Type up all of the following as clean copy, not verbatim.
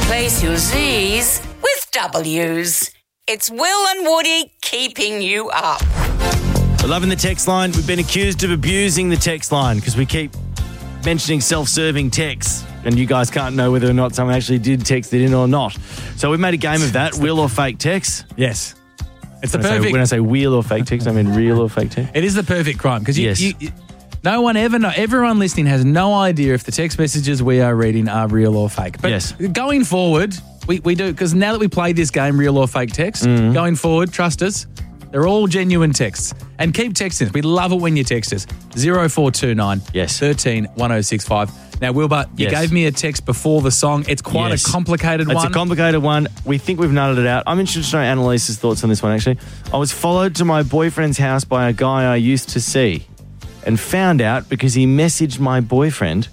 Replace your Z's with W's. It's Will and Woody keeping you up. We're loving the text line. We've been accused of abusing the text line because we keep mentioning self-serving texts and you guys can't know whether or not someone actually did text it in or not. So we've made a game of that, real or fake text. Yes. It's the perfect... When I say real or fake text, I mean real or fake text. It is the perfect crime because Yes. no one ever know. Everyone listening has no idea if the text messages we are reading are real or fake. But Yes. going forward, we do, because now that we played this game, real or fake text, going forward, trust us, they're all genuine texts. And keep texting us. We love it when you text us. 0429 Yes. 13 1065. Now, Wilbur, you Yes. gave me a text before the song. It's quite Yes. a complicated one. It's a complicated one. We think we've nutted it out. I'm interested to know Annalise's thoughts on this one, actually. I was followed to my boyfriend's house by a guy I used to see and found out because he messaged my boyfriend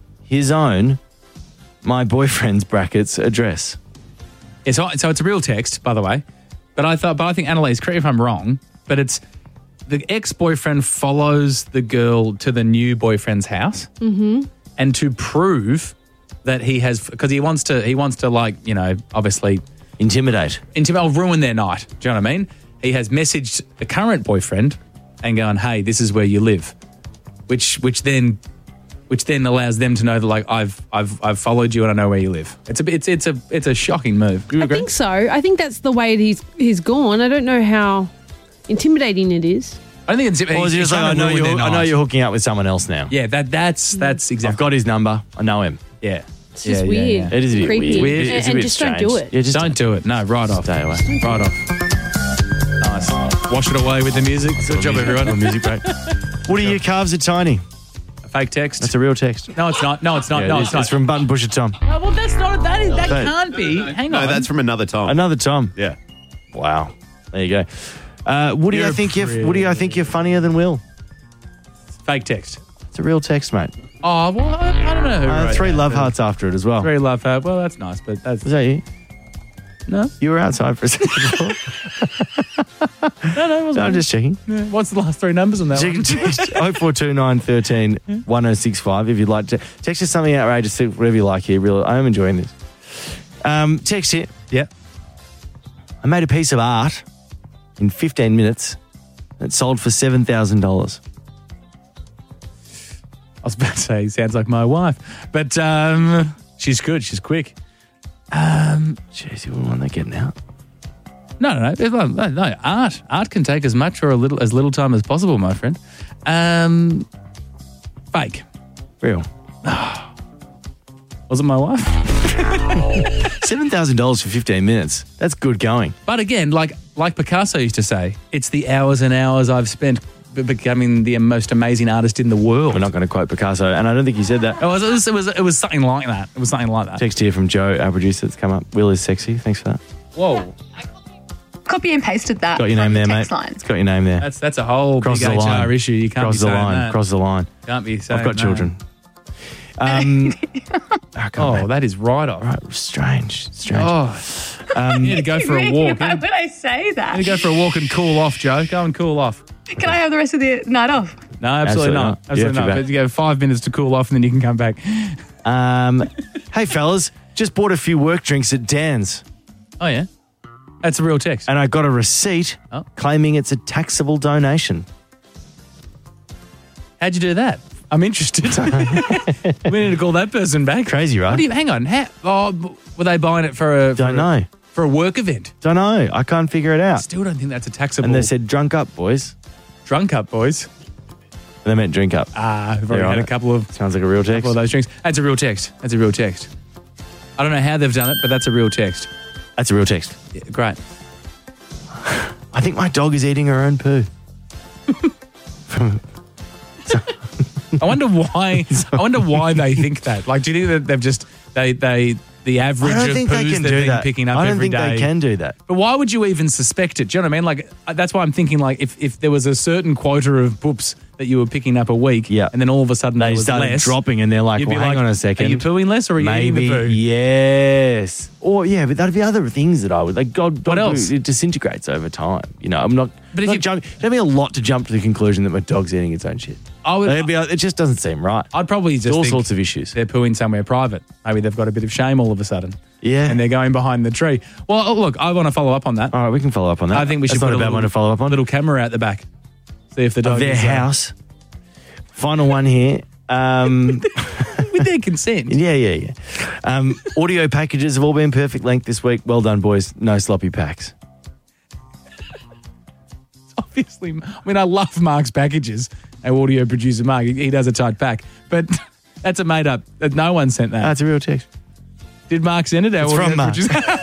my boyfriend's brackets address. Yeah, so it's a real text, by the way. But I think, Annalise, correct me if I'm wrong, but it's the ex-boyfriend follows the girl to the new boyfriend's house. Mm-hmm. And to prove that he has, because he wants to like, you know, obviously Intimidate. or ruin their night. Do you know what I mean? He has messaged the current boyfriend and gone, hey, this is where you live, which then allows them to know that, like, I've followed you and I know where you live. It's a shocking move. I think so. I think that's the way he's gone. I don't know how intimidating it is. I don't think it's... Or is he just like, I know you're hooking up with someone else now. Yeah, that's exactly... I've got his number. I know him. Yeah. It's just weird. It is a bit Creepy. weird. And It's a bit just strange. don't do it. Yeah, just Don't do it. No, right off. Stay away. Right off. Nice. Wash it away with the music. Good job, everyone. Music break. Woody, your calves are tiny. A fake text. That's a real text. No, it's not. No, it's not. Yeah, no, it it's is. not. It's from Button Pusher Tom. Oh, well, that's not. That But- can't be. Hang on. No, that's from another Tom. Another Tom. Yeah. Wow. There you go. Woody, You're I think you're funnier than Will. fake text. It's a real text, mate. Oh, well, I don't know who wrote 3 that, love but- hearts after it as well. 3 love heart. Well, that's nice, but that's... Was that you? No. You were outside for a second. No, it wasn't. I'm just checking. Yeah. What's the last 3 numbers on that one? 0429 13 1065 if you'd like to. Text us something outrageous, whatever you like here. I am enjoying this. Text here. Yeah. I made a piece of art in 15 minutes that sold for $7,000. I was about to say, sounds like my wife. But she's good. She's quick. Jeez, you wouldn't want that getting out. No. Art can take as much or as little time as possible, my friend. Fake. Real. Was it my wife? $7,000 for 15 minutes. That's good going. But again, like Picasso used to say, it's the hours and hours I've spent becoming the most amazing artist in the world. We're not going to quote Picasso, and I don't think he said that. It was something like that. It was something like that. Text here from Joe, our producer, that's come up. Will is sexy. Thanks for that. Whoa. Copy and pasted that. Got your name from there, the mate. text line. It's got your name there. That's a whole Cross big the line. HR issue. You can't Cross be the saying line. that. Cross the line. Can't be saying I've got that. children. That is right off. Right, strange. Oh, you need to go for a walk. Why would I say that? You need to go for a walk and cool off, Joe. Go and cool off. Can I have the rest of the night off? No, absolutely not. You have Absolutely to not. be But back. you have 5 minutes to cool off and then you can come back. Hey, fellas, just bought a few work drinks at Dan's, Oh, yeah? That's a real text. and I got a receipt Oh. claiming it's a taxable donation. How'd you do that? I'm interested. We need to call that person back. Crazy, right? Hang on. Were they buying it for Don't know. for a work event? Don't know. I can't figure it out. Still don't think that's a taxable. And they said, drunk up, boys. drunk up, boys. And they meant drink up. We've already They're on had a it. couple of Sounds like a real text. those drinks. That's a real text. That's a real text. I don't know how they've done it, but that's a real text. That's a real text. Yeah, great. I think my dog is eating her own poo. I wonder why they think that. Like, do you think that they've just the average I don't of think they poos can they've do been that. picking up I don't every think day? they can do that. But why would you even suspect it? Do you know what I mean? Like, that's why I'm thinking, like, if there was a certain quota of poops that you were picking up a week, Yeah. and then all of a sudden They there was started less, dropping and they're like, you'd well, be hang like, on a second. Are you pooing less or are you Maybe, eating the poo? yes. Or, yeah, but that'd be other things that I would. Like, dog What else? poo, it disintegrates over time. You know, I'm not, But if not you- jumping. It took me a lot to jump to the conclusion that my dog's eating its own shit. It just doesn't seem right. I'd probably just all think sorts of issues. they're pooing somewhere private. Maybe they've got a bit of shame all of a sudden. Yeah. And they're going behind the tree. Well, look, I want to follow up on that. All right, we can follow up on that. I think we should That's put not a bad one to follow up on. little camera out the back. See if the dog Of their is, house. Final one here. with their consent. Yeah. Audio packages have all been perfect length this week. Well done, boys. No sloppy packs. Obviously, I mean, I love Mark's packages. Our audio producer, Mark, he does a tight pack. But that's a made up. No one sent that. That's a real text. Did Mark send it? It's from Mark.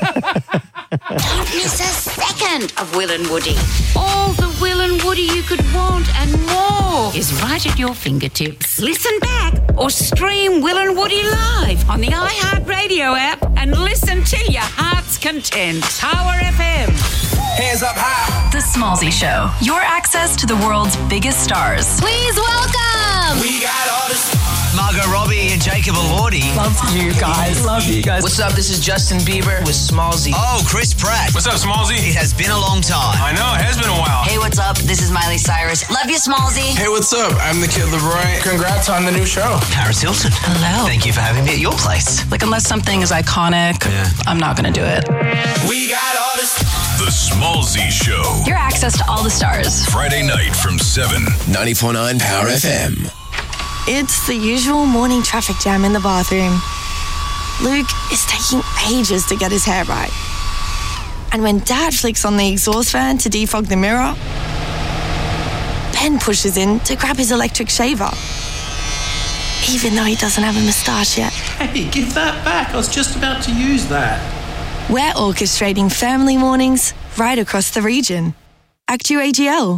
Don't miss a second of Will and Woody. All the Will and Woody you could want and more is right at your fingertips. Listen back or stream Will and Woody live on the iHeartRadio app and listen till your heart's content. Power FM. Hands up high. The Smallzy Show. Your access to the world's biggest stars. Please welcome. We got all the Margot Robbie and Jacob Elordi. Love you guys. Love you guys. What's up? This is Justin Bieber with Smallzy. Oh, Chris Pratt. What's up, Smallzy? It has been a long time. I know, it has been a while. Hey, what's up? This is Miley Cyrus. Love you, Smallzy. Hey, what's up? I'm the Kid LeBroy. Congrats on the new show. Paris Hilton. Hello. Thank you for having me at your place. Like, unless something is iconic, I'm not going to do it. We got all the The Smallzy Show. Your access to all the stars. Friday night from 7. 94.9 Power FM. It's the usual morning traffic jam in the bathroom. Luke is taking ages to get his hair right. And when Dad flicks on the exhaust fan to defog the mirror, Ben pushes in to grab his electric shaver. Even though he doesn't have a moustache yet. Hey, give that back. I was just about to use that. We're orchestrating family mornings right across the region. ActuAGL.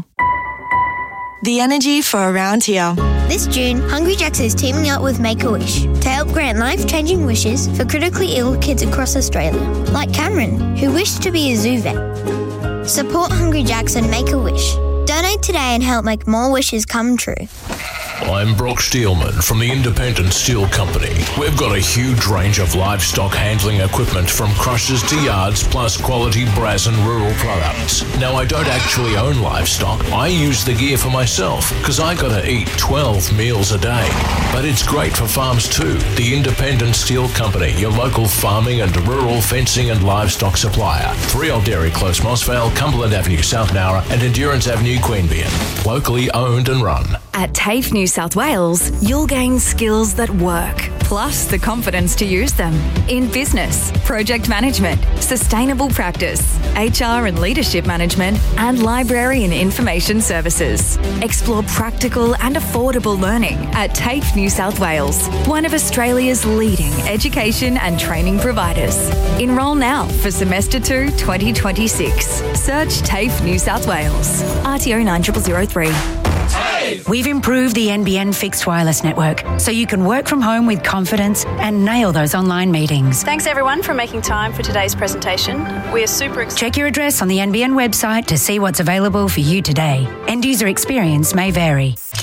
The energy for around here. This June, Hungry Jack's is teaming up with Make-A-Wish to help grant life-changing wishes for critically ill kids across Australia, like Cameron, who wished to be a zoo vet. Support Hungry Jack's and Make-A-Wish. Donate today and help make more wishes come true. I'm Brock Steelman from the Independent Steel Company. We've got a huge range of livestock handling equipment from crushers to yards, plus quality brass and rural products. Now, I don't actually own livestock. I use the gear for myself because I gotta eat 12 meals a day. But it's great for farms too. The Independent Steel Company, your local farming and rural fencing and livestock supplier. 3 Old Dairy Close, Mossvale, Cumberland Avenue, South Nowra, and Endurance Avenue, Queanbeyan. Locally owned and run. At TAFE New South Wales, you'll gain skills that work, plus the confidence to use them in business, project management, sustainable practice, HR and leadership management, and library and information services. Explore practical and affordable learning at TAFE New South Wales, one of Australia's leading education and training providers. Enrol now for Semester 2 2026. Search TAFE New South Wales. RTO 90003. We've improved the NBN fixed wireless network so you can work from home with confidence and nail those online meetings. Thanks everyone for making time for today's presentation. We are super excited. Check your address on the NBN website to see what's available for you today. End user experience may vary.